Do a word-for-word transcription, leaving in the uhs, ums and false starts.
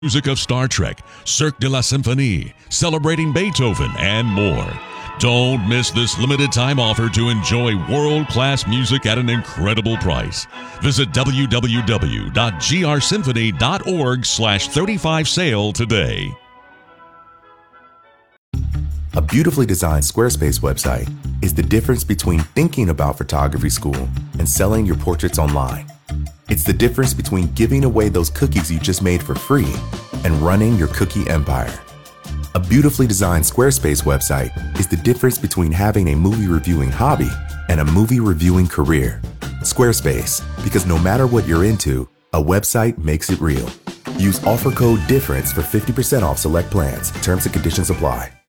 music of Star Trek, Cirque de la Symphonie, celebrating Beethoven, and more. Don't miss this limited time offer to enjoy world-class music at an incredible price. Visit w w w dot g r symphony dot org slash thirty-five sale today. A beautifully designed Squarespace website is the difference between thinking about photography school and selling your portraits online. It's the difference between giving away those cookies you just made for free and running your cookie empire. A beautifully designed Squarespace website is the difference between having a movie reviewing hobby and a movie reviewing career. Squarespace, because no matter what you're into, a website makes it real. Use offer code DIFFERENCE for fifty percent off select plans. Terms and conditions apply.